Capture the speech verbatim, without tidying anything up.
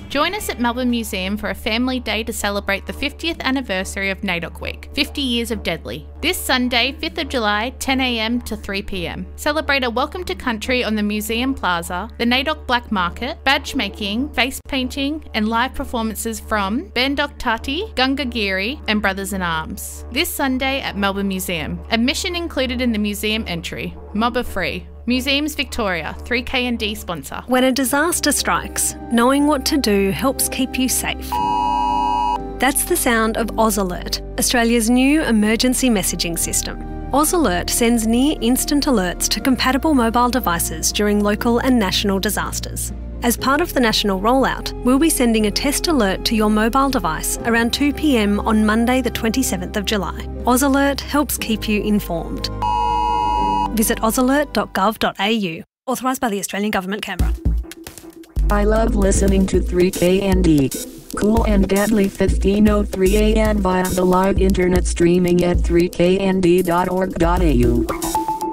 Join us at Melbourne Museum for a family day to celebrate the fiftieth anniversary of NAIDOC Week, fifty years of Deadly. This Sunday, fifth of July, ten a m to three p m. Celebrate a welcome to country on the Museum Plaza, the NAIDOC Black Market, badge making, face painting, and live performances from Bandok Tati, Gunga Giri, and Brothers in Arms. This Sunday at Melbourne Museum. Admission included in the museum entry. Mob are free. Museums Victoria, three K and D sponsor. When a disaster strikes, knowing what to do helps keep you safe. That's the sound of Oz Alert, Australia's new emergency messaging system. Oz Alert sends near instant alerts to compatible mobile devices during local and national disasters. As part of the national rollout, we'll be sending a test alert to your mobile device around two p m on Monday the twenty-seventh of July. Oz Alert helps keep you informed. Visit oz alert dot gov dot a u. Authorised by the Australian Government, Canberra. I love listening to three K N D. Cool and deadly fifteen oh three a m via the live internet streaming at three k n d dot org dot a u.